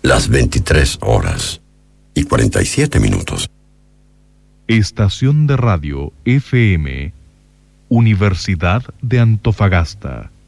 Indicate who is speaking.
Speaker 1: las 23:47.
Speaker 2: Estación de Radio FM, Universidad de Antofagasta.